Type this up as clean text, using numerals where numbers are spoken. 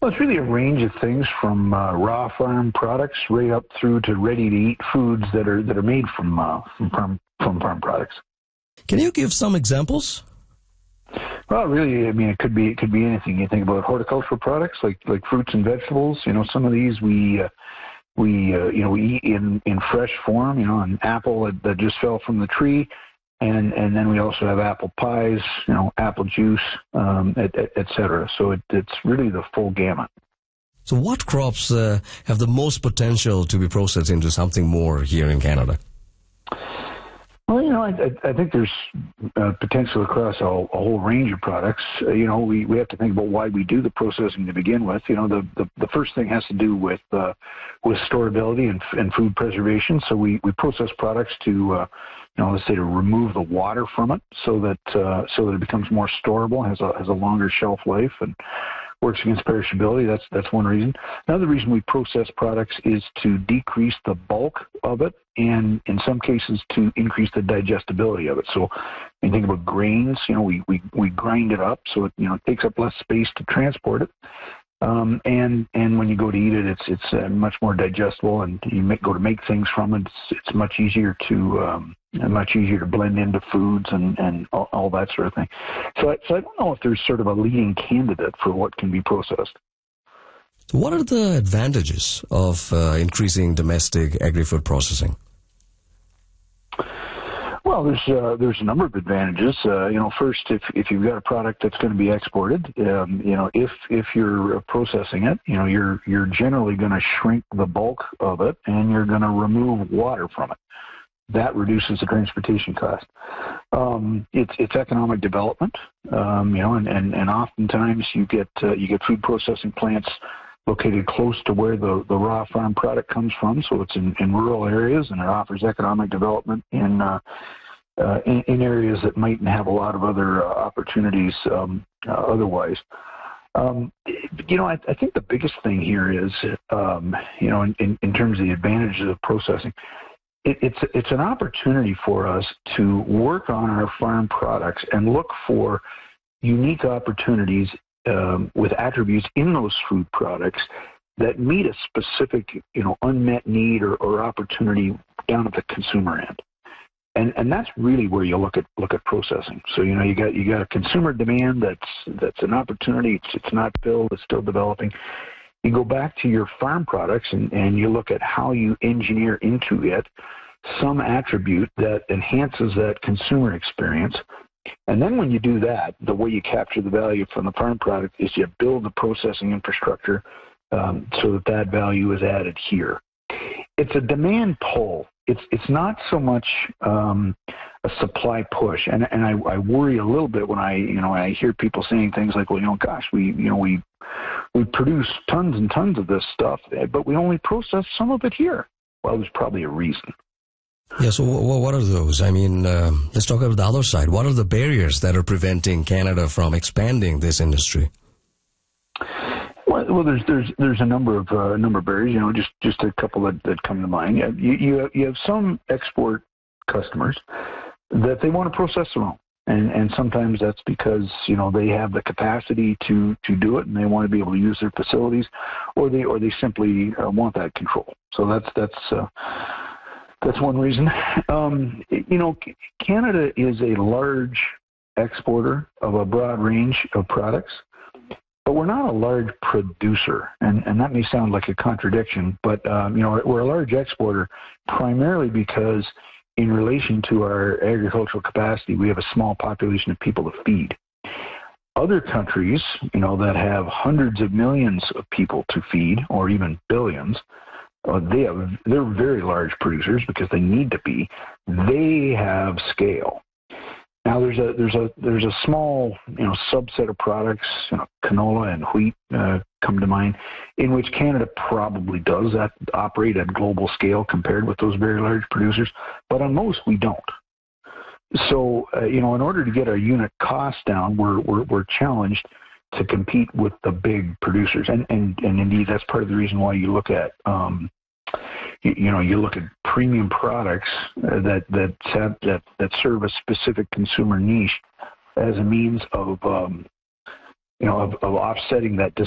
Well, it's really a range of things from raw farm products right up through to ready-to-eat foods that are made from farm products. Can you give some examples? Well, really, I mean, it could be anything. You think about horticultural products like fruits and vegetables. Some of these we eat in fresh form. An apple that just fell from the tree, and then we also have apple pies. Apple juice, et cetera. So it's really the full gamut. So, what crops have the most potential to be processed into something more here in Canada? Well, I think there's potential across a whole range of products. We have to think about why we do the processing to begin with. The first thing has to do with storability and food preservation. So we process products to, let's say, to remove the water from it, so that it becomes more storable, has a longer shelf life, and works against perishability. That's one reason. Another reason we process products is to decrease the bulk of it, and in some cases to increase the digestibility of it. So when you think about grains, we grind it up so it takes up less space to transport it. And when you go to eat it, it's much more digestible, and you go to make things from it. It's much easier to blend into foods and all that sort of thing. So I don't know if there's sort of a leading candidate for what can be processed. What are the advantages of increasing domestic agri-food processing? Well, there's a number of advantages. First, if you've got a product that's going to be exported, if you're processing it, you're generally going to shrink the bulk of it, and you're going to remove water from it. That reduces the transportation cost. It's economic development, and oftentimes you get food processing plants located close to where the raw farm product comes from, so it's in rural areas, and it offers economic development in areas that mightn't have a lot of other opportunities otherwise. I think the biggest thing here is, in terms of the advantages of processing, it's an opportunity for us to work on our farm products and look for unique opportunities with attributes in those food products that meet a specific, unmet need or opportunity down at the consumer end. And that's really where you look at processing. So you got a consumer demand that's an opportunity. It's not filled. It's still developing. You go back to your farm products and you look at how you engineer into it some attribute that enhances that consumer experience. And then when you do that, the way you capture the value from the farm product is you build the processing infrastructure so that value is added here. It's a demand pull. It's not so much a supply push, and I worry a little bit when I hear people saying things like, well, gosh, we produce tons and tons of this stuff, but we only process some of it here. Well, there's probably a reason. Yeah, so what are those? I mean, let's talk about the other side. What are the barriers that are preventing Canada from expanding this industry? Well, there's a number of barriers. Just a couple that come to mind. You have some export customers that they want to process their own, and sometimes that's because they have the capacity to do it, and they want to be able to use their facilities, or they simply want that control. So that's one reason. Canada is a large exporter of a broad range of products, but we're not a large producer, and that may sound like a contradiction, but we're a large exporter primarily because in relation to our agricultural capacity, we have a small population of people to feed. Other countries, that have hundreds of millions of people to feed, or even billions, they're very large producers because they need to be. They have scale. Now there's a small subset of products, canola and wheat come to mind, in which Canada probably does operate at global scale compared with those very large producers, but on most we don't. So in order to get our unit costs down, we're challenged to compete with the big producers, and indeed that's part of the reason why you look at you look at premium products that serve a specific consumer niche as a means of offsetting that